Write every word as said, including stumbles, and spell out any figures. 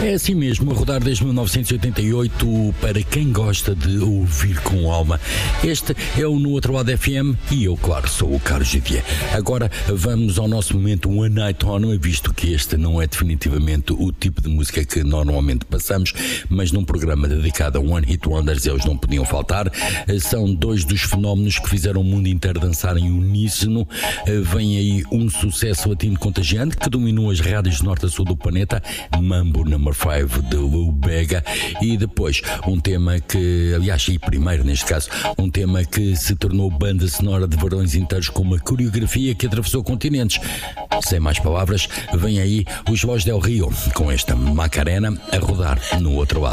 É assim mesmo, a rodar desde mil novecentos e oitenta e oito para quem gosta de ouvir com alma. Este é o No Outro Lado F M e eu, claro, sou o Carlos Givier. Agora vamos ao nosso momento One Night Only, visto que este não é definitivamente o tipo de música que normalmente passamos, mas num programa dedicado a One Hit Wonders eles não podiam faltar. São dois dos fenómenos que fizeram o mundo inteiro dançar em uníssono. Vem aí um sucesso latino contagiante que dominou as rádios de norte a sul do planeta, Mambo Number five de Lou Bega, e depois um tema que, aliás, e primeiro neste caso, um tema que se tornou banda sonora de verões inteiros com uma coreografia que atravessou continentes. Sem mais palavras, vem aí os Voz del Rio com esta Macarena a rodar no outro lado.